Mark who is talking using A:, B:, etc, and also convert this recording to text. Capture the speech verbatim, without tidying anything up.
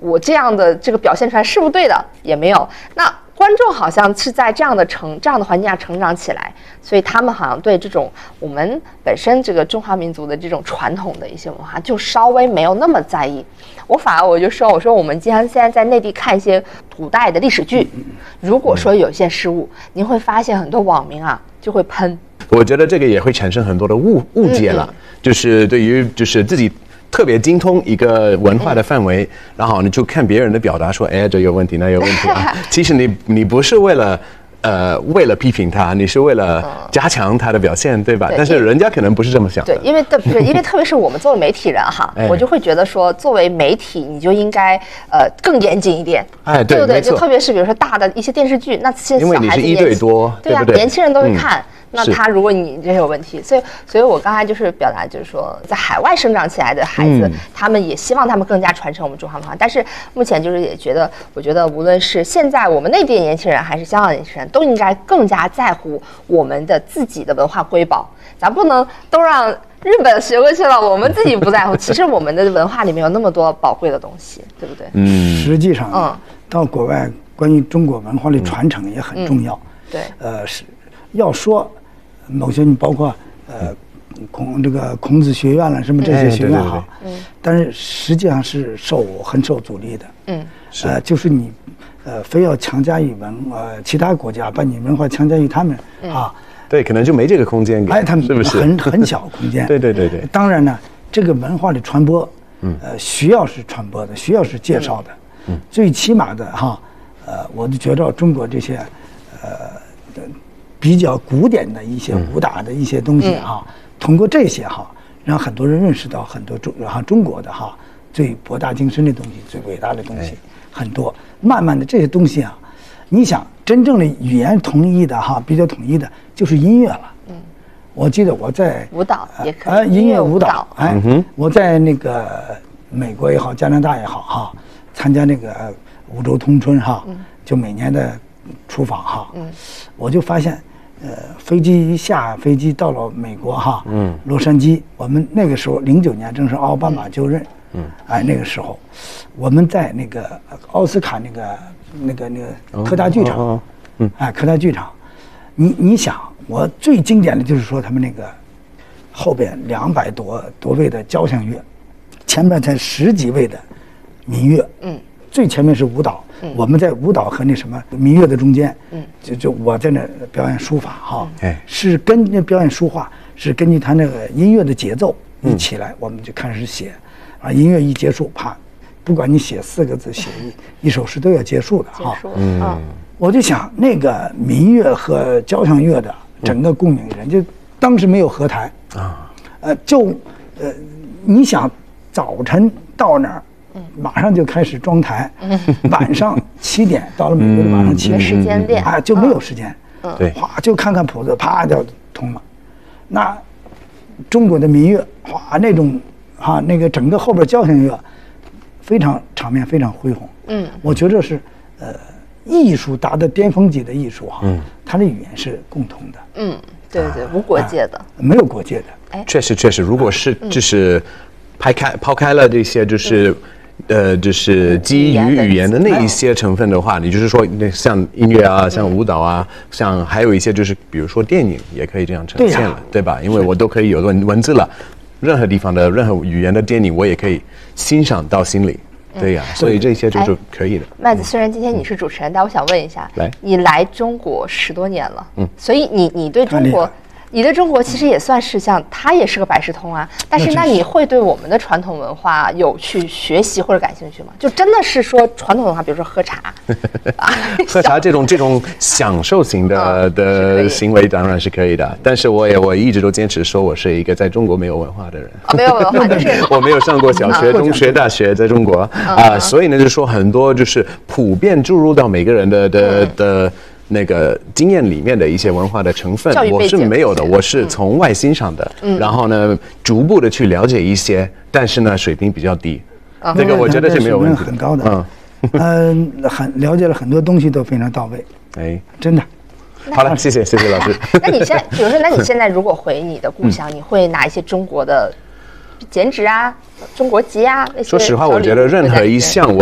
A: 我这样的这个表现出来是不是对的？也没有。那观众好像是在这样的成这样的环境下成长起来，所以他们好像对这种我们本身这个中华民族的这种传统的一些文化就稍微没有那么在意。我反而我就说，我说我们经常现在在内地看一些古代的历史剧，如果说有些失误，您会发现很多网民啊就会喷。
B: 我觉得这个也会产生很多的误误解了，嗯嗯就是对于就是自己特别精通一个文化的范围，嗯、然后你就看别人的表达说，哎，这有问题，那有问题啊。其实你你不是为了呃为了批评他，你是为了加强他的表现，对吧？对，但是人家可能不是这么想的。
A: 对，因为特别因为特别是我们作为媒体人哈，哎、我就会觉得说，作为媒体你就应该呃更严谨一点，
B: 哎，对，
A: 对不对？就特别是比如说大的一些电视剧，那些小孩子
B: 因为你是一对多，
A: 对啊，
B: 对不对？
A: 年轻人都会看。嗯，那他如果你这有问题，所以所以我刚才就是表达，就是说在海外生长起来的孩子，嗯、他们也希望他们更加传承我们中华文化。但是目前就是也觉得，我觉得无论是现在我们内地年轻人，还是香港年轻人，都应该更加在乎我们的自己的文化瑰宝。咱不能都让日本学过去了，我们自己不在乎。其实我们的文化里面有那么多宝贵的东西，对不对？
C: 嗯，实际上，嗯，到国外关于中国文化的传承也很重要。
A: 嗯、对，
C: 呃，是要说。某些你包括呃孔这个孔子学院了什么这些学院哈，嗯，但是实际上是受很受阻力的，嗯，呃就是你呃非要强加于文呃其他国家把你文化强加于他们、嗯、啊，
B: 对，可能就没这个空间给，
C: 哎，他们
B: 是不是
C: 很很小空间？
B: 对对对对。
C: 当然呢，这个文化的传播，嗯，呃需要是传播的，需要是介绍的，嗯，最起码的哈，呃，我就觉得中国这些呃。比较古典的一些武打的一些东西哈、嗯，通过这些哈，让很多人认识到很多中哈中国的哈最博大精深的东西、最伟大的东西很多。慢慢的这些东西啊，你想真正的语言统一的哈，比较统一的就是音乐了。嗯，我记得我在
A: 舞蹈也可以，
C: 呃，音乐舞蹈，哎，嗯、我在那个美国也好，加拿大也好哈，参加那个五洲通春哈，嗯、就每年的出访哈，嗯，我就发现。呃，飞机一下飞机到了美国哈，嗯，洛杉矶，我们那个时候零九年正是奥巴马就任，嗯，哎，那个时候，我们在那个奥斯卡那个那个那个科大剧场，哦哦、嗯，哎，科大剧场，你你想，我最经典的就是说他们那个后边两百多多位的交响乐，前面才十几位的民乐，嗯。最前面是舞蹈，嗯、我们在舞蹈和那什么民乐的中间，嗯，就就我在那表演书法哈，哎、嗯，是跟那表演书画是根据他那个音乐的节奏一起来，嗯、我们就开始写，啊，音乐一结束，啪，不管你写四个字，写一一首诗都要结束的哈，嗯，我就想那个民乐和交响乐的整个共鸣，人家当时没有合台啊，呃，就呃，你想早晨到那儿。马上就开始装台，嗯、晚上七点到了美国的晚上七点，
A: 时间练
C: 啊就没有时间，
A: 嗯，
B: 对，
C: 哗就看看谱子，啪就通了。那中国的民乐，哗那种啊那个整个后边交响乐，非常场面非常恢宏，嗯，我觉得是呃艺术达到巅峰级的艺术哈，嗯，它的语言是共通的，
A: 嗯，对对，无国界的，
C: 没有国界的，
B: 哎，确实确实，如果是就是抛开抛开了这些就是。呃，就是基于语言的那一些成分的话，你就是说，那像音乐啊，像舞蹈啊，像还有一些就是，比如说电影也可以这样呈现了，对吧？因为我都可以有文文字了，任何地方的任何语言的电影，我也可以欣赏到心里，对呀，所以这些就是可以的。
A: 麦子，虽然今天你是主持人，但我想问一下，
B: 来，
A: 你来中国十多年了，嗯，所以你你对中国。你的中国其实也算是像，它也是个百事通啊。但是，那你会对我们的传统文化有去学习或者感兴趣吗？就真的是说传统文化，比如说喝茶，
B: 啊、喝茶这种这种享受型的、嗯、的行为当然是可以的。但是我也我一直都坚持说我是一个在中国没有文化的人，
A: 啊、没有文化就是
B: 我没有上过小学、中学、大学，在中国啊、嗯呃，所以呢，就说很多就是普遍注入到每个人的的的。那个经验里面的一些文化的成分，我是没有的，我是从外欣赏的，嗯、然后呢，逐步的去了解一些，但是呢，水平比较低，嗯、这个我觉得是没有问题的，
C: 很高的，嗯，嗯、呃，很了解了很多东西都非常到位，哎，真的。
B: 好了，谢谢谢谢老师。
A: 那你现在，比如说，那你现在如果回你的故乡，嗯、你会拿一些中国的剪纸啊、中国结啊那些？
B: 说实话，我觉得任何一项我